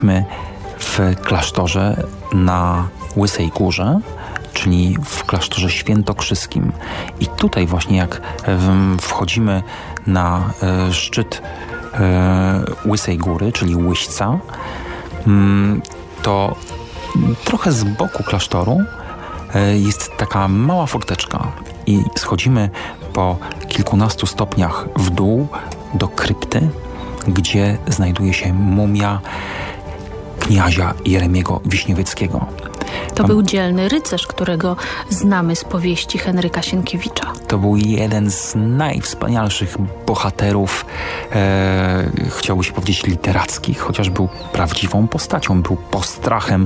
My w klasztorze na Łysej Górze, czyli w klasztorze świętokrzyskim. I tutaj właśnie jak wchodzimy na szczyt Łysej Góry, czyli Łyśca, to trochę z boku klasztoru jest taka mała forteczka i schodzimy po kilkunastu stopniach w dół do krypty, gdzie znajduje się mumia kniazia Jeremiego Wiśniowieckiego. To był dzielny rycerz, którego znamy z powieści Henryka Sienkiewicza. To był jeden z najwspanialszych bohaterów, chciałoby się powiedzieć literackich, chociaż był prawdziwą postacią, był postrachem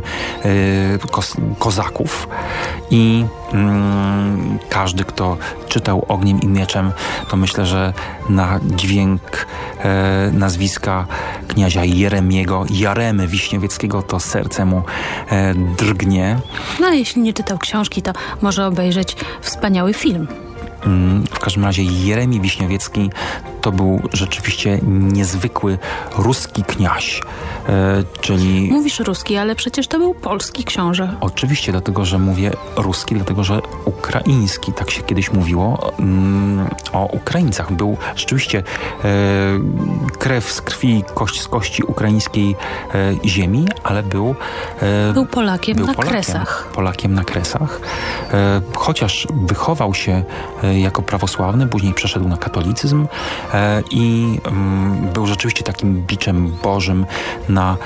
kozaków i każdy, kto czytał Ogniem i Mieczem, to myślę, że na dźwięk nazwiska kniazia Jaremy Wiśniowieckiego to serce mu drgnie. No ale jeśli nie czytał książki, to może obejrzeć wspaniały film. W każdym razie Jeremi Wiśniowiecki to był rzeczywiście niezwykły ruski kniaź, czyli... Mówisz ruski, ale przecież to był polski książę. Oczywiście, dlatego że mówię ruski, dlatego że ukraiński, tak się kiedyś mówiło o Ukraińcach. Był rzeczywiście krew z krwi, kość z kości ukraińskiej ziemi, ale był Polakiem na Kresach. Polakiem na Kresach. Chociaż wychował się jako prawosławny, później przeszedł na katolicyzm i był rzeczywiście takim biczem bożym na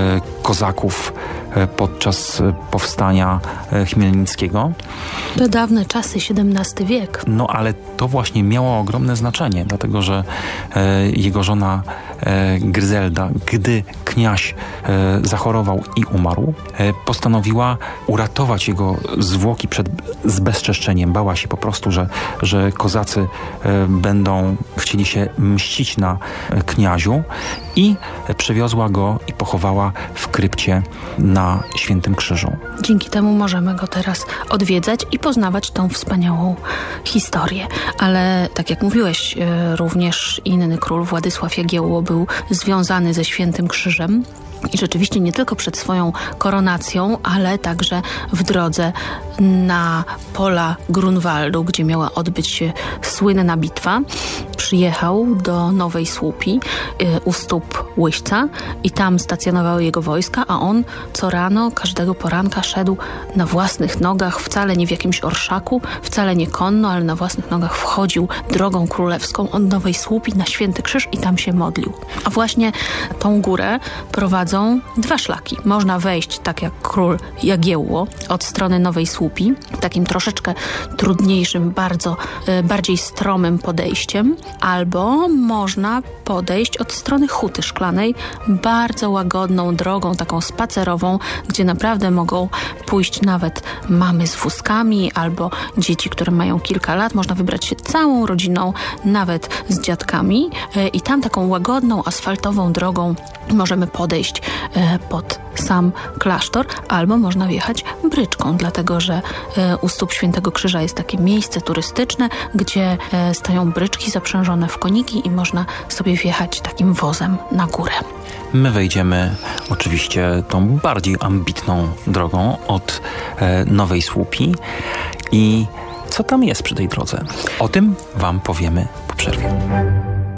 kozaków podczas powstania chmielnickiego. To dawne czasy, XVII wiek. No ale to właśnie miało ogromne znaczenie, dlatego że jego żona Gryzelda, gdy kniaź zachorował i umarł, postanowiła uratować jego zwłoki przed zbezczeszczeniem. Bała się po prostu, że kozacy będą chcieli się mścić na kniaziu i przywiozła go i pochowała w krypcie na Świętym Krzyżu. Dzięki temu możemy go teraz odwiedzać i poznawać tą wspaniałą historię. Ale tak jak mówiłeś, również inny król, Władysław Jagiełło, był związany ze Świętym Krzyżem. I rzeczywiście nie tylko przed swoją koronacją, ale także w drodze na pola Grunwaldu, gdzie miała odbyć się słynna bitwa, przyjechał do Nowej Słupi u stóp Łyśca i tam stacjonowały jego wojska, a on co rano, każdego poranka szedł na własnych nogach, wcale nie w jakimś orszaku, wcale nie konno, ale na własnych nogach wchodził drogą królewską od Nowej Słupi na Święty Krzyż i tam się modlił. A właśnie tą górę prowadzą dwa szlaki. Można wejść, tak jak król Jagiełło, od strony Nowej Słupi, takim troszeczkę trudniejszym, bardziej stromym podejściem, albo można podejść od strony Huty Szklanej, bardzo łagodną drogą, taką spacerową, gdzie naprawdę mogą pójść nawet mamy z wózkami, albo dzieci, które mają kilka lat. Można wybrać się całą rodziną, nawet z dziadkami i tam taką łagodną, asfaltową drogą możemy podejść pod sam klasztor, albo można wjechać bryczką, dlatego że u stóp Świętego Krzyża jest takie miejsce turystyczne, gdzie stoją bryczki zaprzężone w koniki i można sobie wjechać takim wozem na górę. My wejdziemy oczywiście tą bardziej ambitną drogą od Nowej Słupi i co tam jest przy tej drodze? O tym wam powiemy po przerwie.